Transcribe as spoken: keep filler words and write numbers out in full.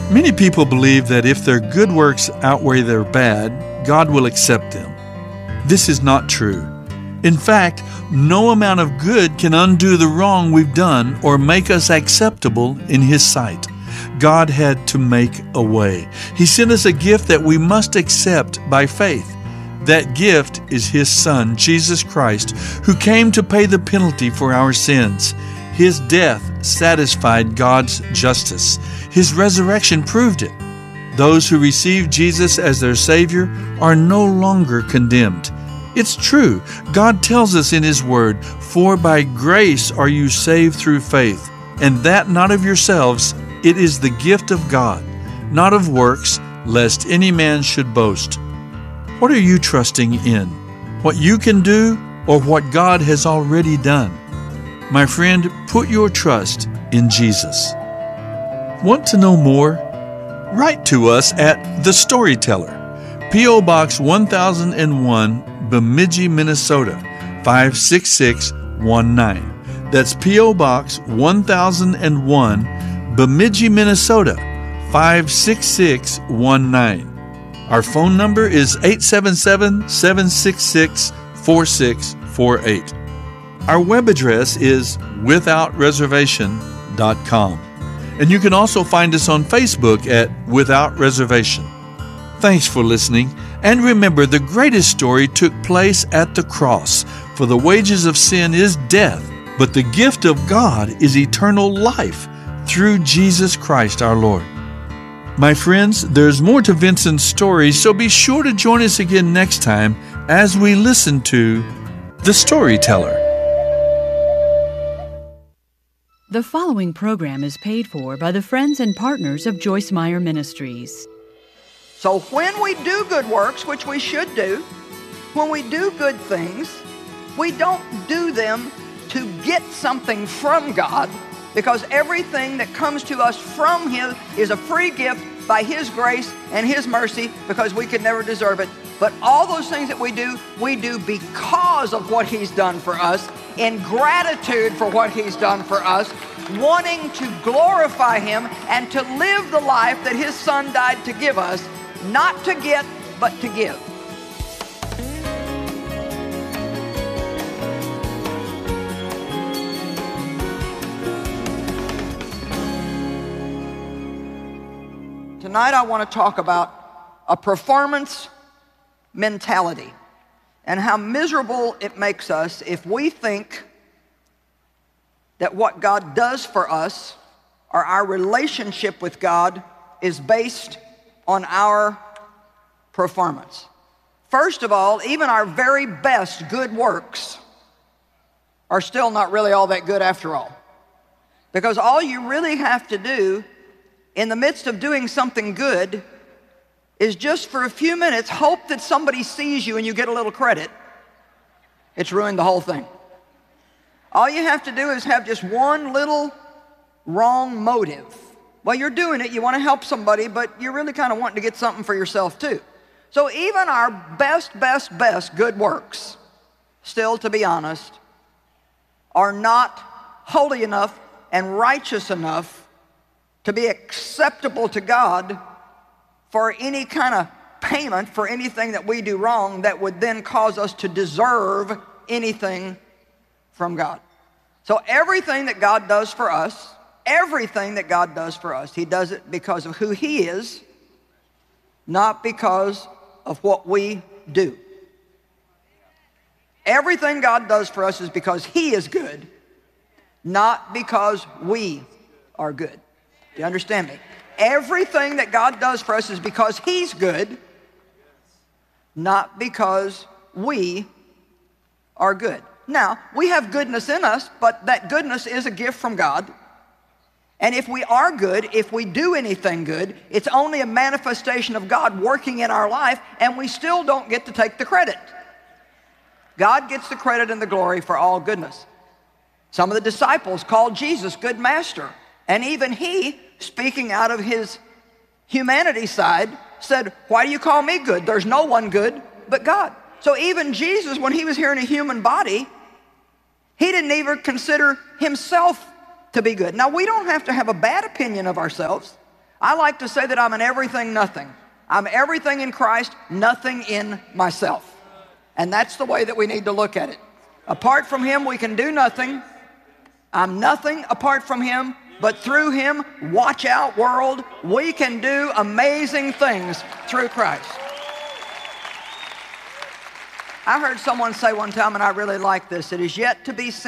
Many people believe that if their good works outweigh their bad, God will accept them. This is not true. In fact, no amount of good can undo the wrong we've done or make us acceptable in His sight. God had to make a way. He sent us a gift that we must accept by faith. That gift is His Son, Jesus Christ, who came to pay the penalty for our sins. His death satisfied God's justice. His resurrection proved it. Those who receive Jesus as their Savior are no longer condemned. It's true. God tells us in His Word, "For by grace are you saved through faith, and that not of yourselves, it is the gift of God, not of works, lest any man should boast." What are you trusting in? What you can do or what God has already done? My friend, put your trust in Jesus. Want to know more? Write to us at The Storyteller, P O Box one thousand one, Bemidji, Minnesota, five six six one nine. That's P O Box one thousand one, Bemidji, Minnesota, five six six one nine. Our phone number is eight seven seven, seven six six, four six four eight. Our web address is without reservation dot com. And you can also find us on Facebook at Without Reservation. Thanks for listening. And remember, the greatest story took place at the cross. For the wages of sin is death, but the gift of God is eternal life through Jesus Christ our Lord. My friends, there's more to Vincent's story, so be sure to join us again next time as we listen to The Storyteller. The following program is paid for by the friends and partners of Joyce Meyer Ministries. So when we do good works, which we should do, when we do good things, we don't do them to get something from God, because everything that comes to us from Him is a free gift by His grace and His mercy, because we could never deserve it. But all those things that we do, we do because of what He's done for us, in gratitude for what He's done for us, wanting to glorify Him and to live the life that His Son died to give us, not to get, but to give. Tonight I want to talk about a performance mentality and how miserable it makes us if we think that what God does for us or our relationship with God is based on our performance. First of all, even our very best good works are still not really all that good after all. Because all you really have to do in the midst of doing something good is just for a few minutes hope that somebody sees you and you get a little credit. It's ruined the whole thing. All you have to do is have just one little wrong motive. Well, you're doing it, you want to help somebody, but you're really kind of wanting to get something for yourself too. So even our best, best, best good works, still, to be honest, are not holy enough and righteous enough to be acceptable to God for any kind of payment for anything that we do wrong that would then cause us to deserve anything from God. So everything that God does for us, everything that God does for us, He does it because of who He is, not because of what we do. Everything God does for us is because He is good, not because we are good. Do you understand me? Everything that God does for us is because He's good, not because we are good. Now, we have goodness in us, but that goodness is a gift from God. And if we are good, if we do anything good, it's only a manifestation of God working in our life, and we still don't get to take the credit. God gets the credit and the glory for all goodness. Some of the disciples called Jesus good master, and even He, speaking out of His humanity side, said, "Why do you call me good? There's no one good but God." So even Jesus, when He was here in a human body, He didn't even consider Himself to be good. Now, we don't have to have a bad opinion of ourselves. I like to say that I'm an everything, nothing. I'm everything in Christ, nothing in myself. And that's the way that we need to look at it. Apart from Him, we can do nothing. I'm nothing apart from Him, but through Him, watch out, world, we can do amazing things through Christ. I heard someone say one time, and I really like this, it is yet to be seen